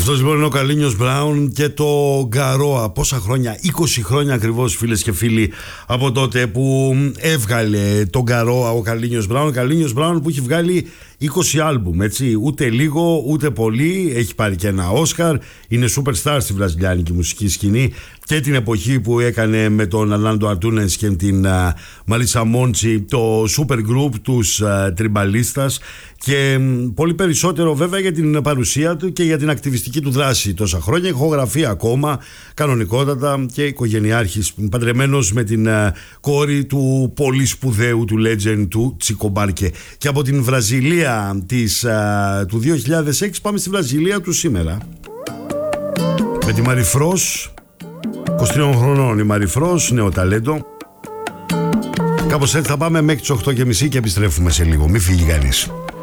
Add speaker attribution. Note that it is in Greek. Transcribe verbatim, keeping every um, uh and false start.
Speaker 1: Αυτός λοιπόν είναι ο Καλίνιος Μπράουν και το Γκαρόα. Πόσα χρόνια, είκοσι χρόνια ακριβώς, φίλες και φίλοι, από τότε που έβγαλε το Γκαρόα ο Καλίνιος Μπράουν. Ο Καλίνιος Μπράουν που έχει βγάλει είκοσι άλμπουμ, έτσι, ούτε λίγο ούτε πολύ. Έχει πάρει και ένα Όσκαρ. Είναι superstar στη βραζιλιάνικη μουσική σκηνή και την εποχή που έκανε με τον Αρλάντο Αρτούνες και την uh, Μαρίσα Μόντσι το super group τους uh, Τριμπαλίστας, και um, πολύ περισσότερο βέβαια για την παρουσία του και για την ακτιβιστική του δράση τόσα χρόνια. Ηχογραφεί ακόμα κανονικότατα και οικογενειάρχης, παντρεμένος με την uh, κόρη του πολύ σπουδαίου του legend του Τσίκο Μπάρκε. Και από την Βραζιλία της, uh, του δύο χιλιάδες έξι πάμε στη Βραζιλία του σήμερα με τη Μαριφρός. είκοσι τριών χρονών η Μαριφρός, νέο ταλέντο. Κάπως έτσι θα πάμε μέχρι τις οκτώ και μισή και επιστρέφουμε σε λίγο. Μην φύγει κανείς.